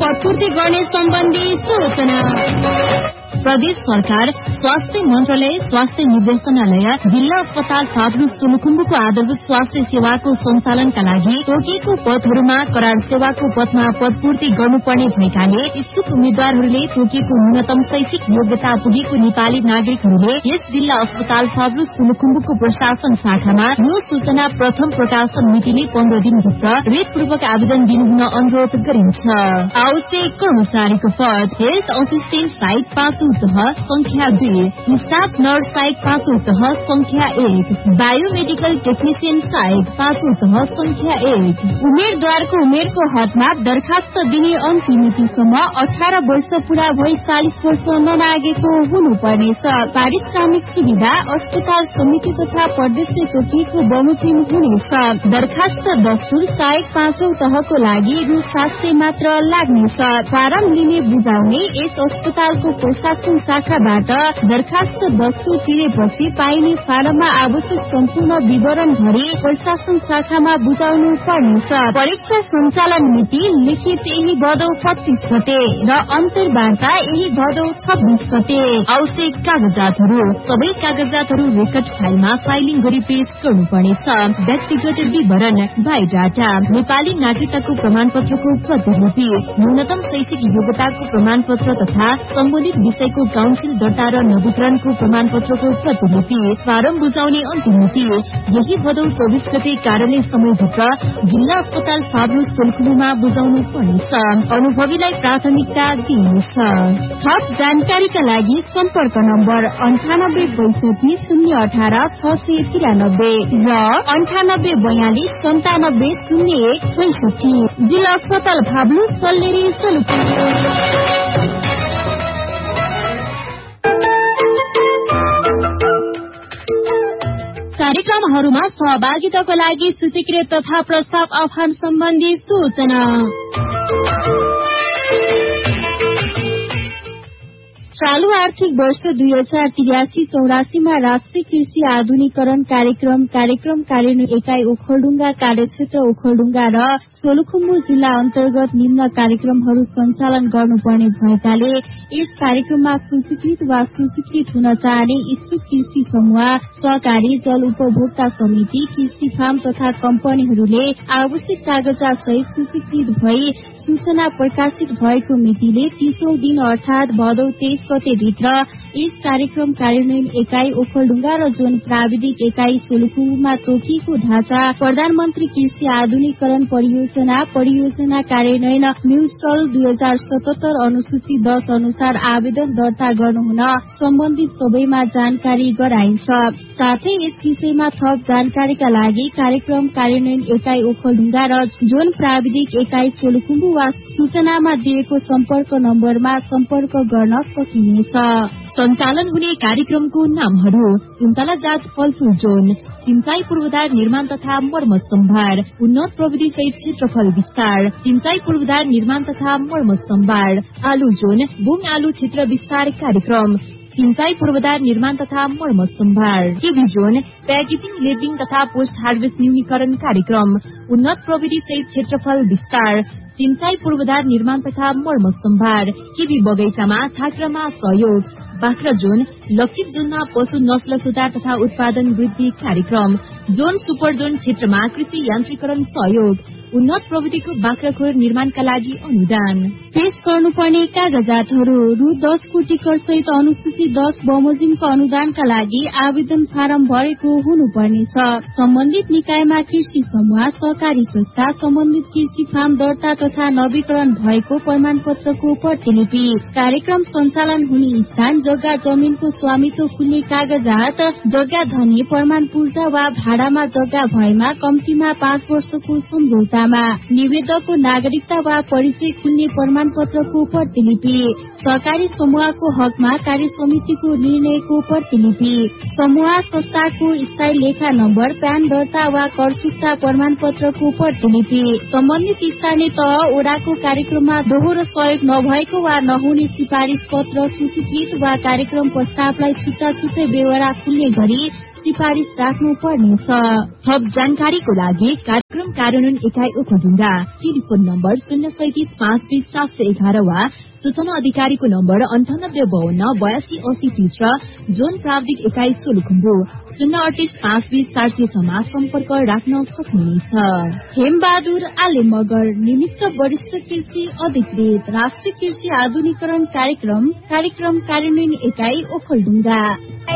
पदपूर्ति गर्ने सम्बन्धी सूचना। प्रदेश सरकार, स्वास्थ्य मन्त्रालय, स्वास्थ्य निर्देशनालय, जिल्ला अस्पताल फाब्लु सोलुखुम्बुको आधारभूत स्वास्थ्य सेवाको सञ्चालनका लागि तोकिएको पदहरूमा करार सेवाको पदमा पदपूर्ति गर्नुपर्ने भएकाले इच्छुक उम्मेद्वारहरूले तोकिएको न्यूनतम शैक्षिक योग्यता पुगेको नेपाली नागरिकहरूले यस जिल्ला अस्पताल फाब्लु सोलुखुम्बुको प्रशासन शाखामा यो सूचना प्रथम प्रकाशन मितिले 15 दिनभित्र रेटपूर्वक आवेदन दिनुहुन अनुरोध गरिन्छ। आवश्यक कर्मचारीको पद हेल्थ असिस्टेन्ट साइट 5 तह संख्या 2, स्टाफ नर्स साइट 5 तह संख्या 1, बायोमेडिकल टेक्निशियन साइट 5 तह संख्या 1। उम्मेदवारको उमेरको हदमा दरखास्त दिने अन्तिम मितिसम्म 18 वर्ष पूरा भई 40 वर्ष नलागेको हुनुपर्नेछ। पारिश्रमिक सुविधा अस्पताल समिति तथा प्रदेशले तोकिएको बमोजिम हुनेछ। दरखास्त दस्तुर साइट 5औं तहको लागि रु 700 मात्र लाग्नेछ। फारम लिने बुझाउने यस अस्पतालको प्रशासन शाखाबाट दरखास्त दस्तुर तिरेपछि पाइने फारममा आवश्यक सम्पूर्ण विवरण भरी प्रशासन शाखामा बुझाउनु पर्नेछ। परीक्षा सञ्चालन मिति लिखित यही भदौ 25 गते र अन्तर्वार्ता यही भदौ 26 गते। आवश्यक कागजातहरू सबै कागजातहरू रेकर्ड फाइलमा फाइलिङ गरी पेश गर्नुपर्नेछ। व्यक्तिगत विवरण, बायोडाटा, नेपाली नागरिकताको प्रमाणपत्रको प्रतिलिपि, न्यूनतम शैक्षिक योग्यताको प्रमाणपत्र तथा सम्बन्धित विषयको काउन्सिल दर्ता र नवीकरणको प्रमाणपत्रको प्रतिलिपि। फारम बुझाउने अन्तिम मिति यही भदौ 24 गते कार्यालय समयभित्र जिल्ला अस्पताल फाब्लु सोलुखुम्बुमा बुझाउनु पर्नेछ। अनुभवीलाई प्राथमिकता दिइनेछ। थप जानकारीका लागि सम्पर्क नम्बर 9862 018 693 र 9842 97 01 66। जिल्ला अस्पताल फाब्लु सल्लेरी सोलुखुम्बु। कार्यक्रमहरूमा सहभागिताको लागि सूचीकृत तथा प्रस्ताव आह्वान सम्बन्धी सूचना। चालू आर्थिक वर्ष 2083-84 मा राष्ट्रिय कृषि आधुनिकीकरण कार्यक्रम कार्यान्वयन एकाइ ओखलढुङ्गा कार्यक्षेत्र ओखलढुङ्गा र सोलुखुम्बु जिल्ला अन्तर्गत निम्न कार्यक्रमहरू सञ्चालन गर्नुपर्ने भएकाले यस कार्यक्रममा सूचीकृत वा सूचीकृत हुन चाहने इच्छुक कृषि समूह, सहकारी, जल उपभोक्ता समिति, कृषि फार्म तथा कम्पनीहरूले आवश्यक कागजात सहित सूचीकृत भई सूचना प्रकाशित भएको मितिले 30औं दिन अर्थात भदौ 23 गते भित्र यस कार्यक्रम कार्यान्वयन एकाइ ओखलढुङ्गा र जोन प्राविधिक एकाइ सोलुखुम्बुमा तोकिएको ढाँचा प्रधानमन्त्री कृषि आधुनिकीकरण परियोजना कार्यान्वयन म्युसल 2077 अनुसूची 10 अनुसार आवेदन दर्ता गर्नुहुन सम्बन्धित सबैमा जानकारी गराइन्छ। साथै यस विषयमा थप जानकारीका लागि कार्यक्रम कार्यान्वयन एकाइ ओखलढुङ्गा र जोन प्राविधिक एकाइ सोलुखुम्बु वा सूचनामा दिएको सम्पर्क नम्बरमा सम्पर्क गर्न सकिनेछ। सञ्चालन हुने कार्यक्रमको नामहरू: सुन्तला जात फलफूल जोन, सिंचाई पूर्वाधार निर्माण तथा मर्मत सम्भार, उन्नत प्रविधि सहित क्षेत्रफल विस्तार, सिंचाई पूर्वाधार निर्माण तथा मर्मत सम्भार, आलु जोन, बुङ आलु क्षेत्र विस्तार कार्यक्रम, सिंचाई पूर्वाधार निर्माण तथा मर्मत सम्भार, केबी जोन, प्याकेजिङ, लेबलिङ तथा पोस्ट हार्वेस्ट न्यूनीकरण कार्यक्रम, उन्नत प्रविधि सहित क्षेत्रफल विस्तार, सिंचाई पूर्वाधार निर्माण तथा मर्मत सम्भार, केबी बगैँचामा थाक्रामा सहयोग, बाख्रा जोन, लक्षित जोनमा पशु नस्ल सुधार तथा उत्पादन वृद्धि कार्यक्रम, जोन सुपर जोन क्षेत्रमा कृषि यान्त्रिकरण सहयोग, उन्नत प्रविधिको बाख्राखोर निर्माणका लागि अनुदान। पेश गर्नुपर्ने कागजातहरू: रु 10 को टिकट सहित अनुसूची 10 बमोजिमको अनुदानका लागि आवेदन फारम भरेको हुनुपर्नेछ। सम्बन्धित निकायमा कृषि समूह, सहकारी संस्था, सम्बन्धित कृषि फार्म दर्ता तथा नवीकरण भएको प्रमाणपत्रको प्रतिलिपि, कार्यक्रम सञ्चालन हुने स्थान, जग्गा जमिनको स्वामित्व खुल्ने कागजात, जग्गा धनी प्रमाण पूर्जा वा भाडामा जग्गा भएमा कम्तीमा 5 वर्षको सम्झौता, निवेदकको नागरिकता वा परिचय खुल्ने प्रमाणपत्रको प्रतिलिपि, सहकारी समूहको हकमा कार्य समितिको निर्णयको प्रतिलिपि, समूह संस्थाको स्थायी लेखा नम्बर, प्यान दर्ता वा कर चुक्ता प्रमाणपत्रको प्रतिलिपि, सम्बन्धित स्थानीय तह ओडाको कार्यक्रममा दोहोरो सहयोग नभएको वा नहुने सिफारिस पत्र सूचीकृत वा कार्यक्रम प्रस्तावलाई छुट्टा छुट्टै बेहोरा खुल्ने गरी सिफारिस राख्नु पर्नेछ। थप जानकारीको लागि कार्यक्रम कार्यान्वयन इकाइ ओखलढुङ्गा। टेलिफोन नम्बर 03725 वा सूचना अधिकारीको नम्बर 9852828030 र जोन प्राविधिक इकाइ सोलुखुम्बु 038520400 मा सम्पर्क राख्न सक्नुहुनेछ। हेमबहादुर आले मगर निमित्त वरिष्ठ कृषि अधिकृत राष्ट्रिय कृषि आधुनिकरण कार्यक्रम कार्यान्वयन इकाइ ओखलढुङ्गा।